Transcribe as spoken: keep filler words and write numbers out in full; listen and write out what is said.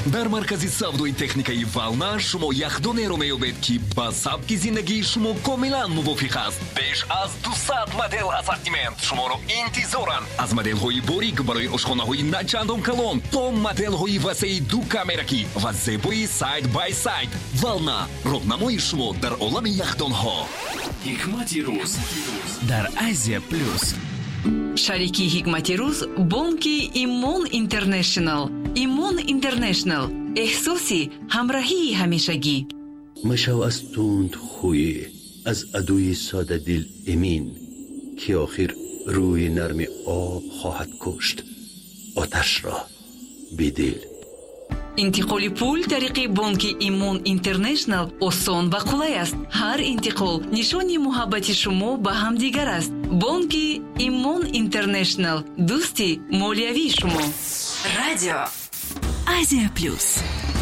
дар маркази савдои техникаи Вална шумо яхдонеро меёбед ки ба сабки зиндагии шумо комилан мувофиқ аст. беш аз дусад модел ассортимент шуморо интизоранд. аз моделҳои борик барои ошхонаҳои начандон калон то моделҳои васеи ду камеракӣ ва зебои сайд бай сайд. Вална, роҳнамои шумо дар олами яхдонҳо. ҳикмати рӯз дар Азия плюс. шарики ҳикмати рӯз бонки Имон Интернешнл. Имон Интернешнл эҳсоси ҳамроҳии ҳамешагӣ. مشو از توند خوی از عدوی ساده دل امین که آخر روی نرم آب خواهد کشت آتش را بدل. интиқоли пул тариқи бонки Имон Интернешнл осон ва қулай аст. ҳар интиқол нишони муҳаббати шумо ба ҳамдигар аст. бонки Имон Интернешнл дӯсти молиявии шумо. Радио Азия плюс.